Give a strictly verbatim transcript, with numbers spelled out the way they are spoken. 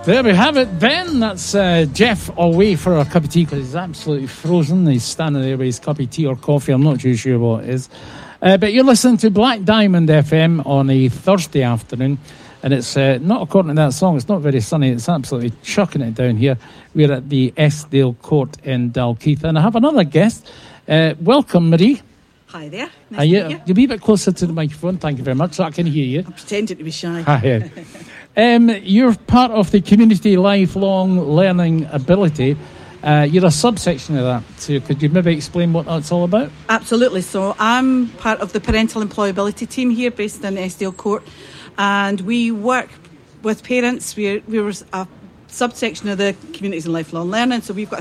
There we have it, Ben. That's uh, Jeff away for a cup of tea because he's absolutely frozen. He's standing there with his cup of tea or coffee. I'm not too sure what it is. Uh, but you're listening to Black Diamond F M on a Thursday afternoon. And it's uh, not according to that song. It's not very sunny. It's absolutely chucking it down here. We're at the Eskdale Court in Dalkeith. And I have another guest. Uh, welcome, Marie. Hi there. Nice Are you, to meet you. You'll be a bit closer to the microphone. Thank you very much so I can hear you. I'm pretending to be shy. Hi. um, you're part of the Community Lifelong Learning Ability. Uh, you're a subsection of that. So could you maybe explain what that's all about? Absolutely. So I'm part of the parental employability team here based in Eskdale Court. And we work with parents. We're, we're a subsection of the Communities in Lifelong Learning. So we've got